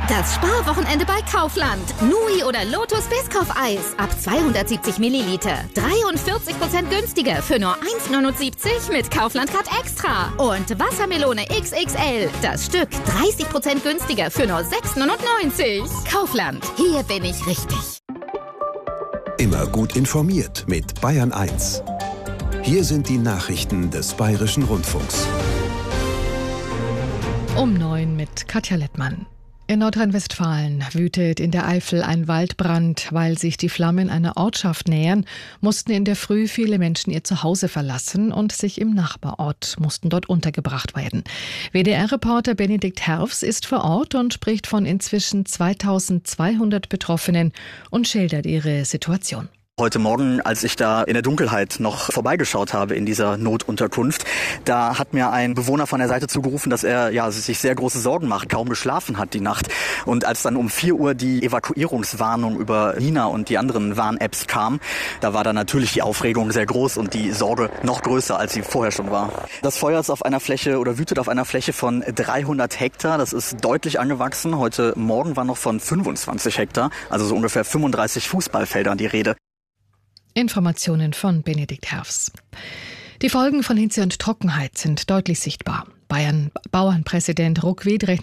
Das Sparwochenende bei Kaufland. Nui oder Lotus Biscoff-Eis ab 270 Milliliter. 43% günstiger für nur 1,79 mit Kaufland Card Extra. Und Wassermelone XXL. Das Stück 30% günstiger für nur 6,99. Kaufland. Hier bin ich richtig. Immer gut informiert mit Bayern 1. Hier sind die Nachrichten des Bayerischen Rundfunks. Um 9 mit Katja Lettmann. In Nordrhein-Westfalen wütet in der Eifel ein Waldbrand. Weil sich die Flammen einer Ortschaft nähern, mussten in der Früh viele Menschen ihr Zuhause verlassen und sich im Nachbarort mussten dort untergebracht werden. WDR-Reporter Benedikt Herfs ist vor Ort und spricht von inzwischen 2200 Betroffenen und schildert ihre Situation. Heute Morgen, als ich da in der Dunkelheit noch vorbeigeschaut habe in dieser Notunterkunft, da hat mir ein Bewohner von der Seite zugerufen, dass er sich sehr große Sorgen macht, kaum geschlafen hat die Nacht. Und als dann um 4 Uhr die Evakuierungswarnung über Nina und die anderen Warn-Apps kam, da war dann natürlich die Aufregung sehr groß und die Sorge noch größer, als sie vorher schon war. Das Feuer ist wütet auf einer Fläche von 300 Hektar. Das ist deutlich angewachsen. Heute Morgen war noch von 25 Hektar, also so ungefähr 35 Fußballfeldern die Rede. Informationen von Benedikt Herfs. Die Folgen von Hitze und Trockenheit sind deutlich sichtbar. Bauernpräsident Ruck Wedrich